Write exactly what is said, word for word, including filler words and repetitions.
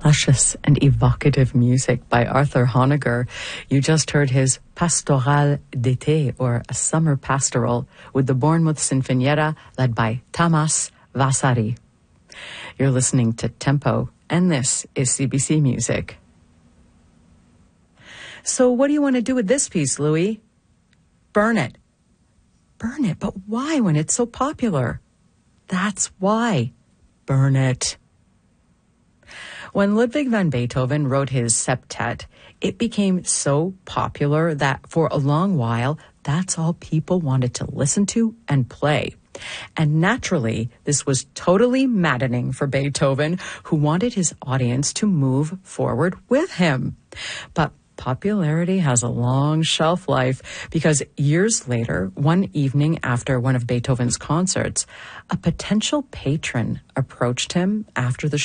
luscious and evocative music by Arthur Honegger. You just heard his Pastoral d'été, or a summer pastoral, with the Bournemouth Sinfonietta led by Tamas Vasari. You're listening to Tempo, and this is C B C Music. So what do you want to do with this piece, Louis? Burn it. Burn it, but why when it's so popular? That's why. Burn it. When Ludwig van Beethoven wrote his septet, it became so popular that for a long while, that's all people wanted to listen to and play. And naturally, this was totally maddening for Beethoven, who wanted his audience to move forward with him. But popularity has a long shelf life, because years later, one evening after one of Beethoven's concerts, a potential patron approached him after the